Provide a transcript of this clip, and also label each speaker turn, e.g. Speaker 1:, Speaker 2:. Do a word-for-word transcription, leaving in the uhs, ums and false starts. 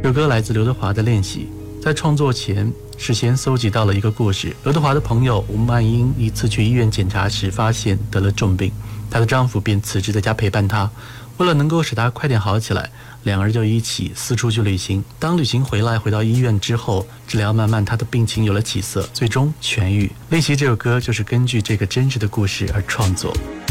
Speaker 1: 这首歌来自刘德华的《练习》。在创作前，事先搜集到了一个故事：刘德华的朋友吴曼英一次去医院检查时，发现得了重病，她的丈夫便辞职在家陪伴她。为了能够使她快点好起来，两人就一起四处去旅行。当旅行回来，回到医院之后，治疗慢慢，她的病情有了起色，最终痊愈。《练习》这首歌就是根据这个真实的故事而创作。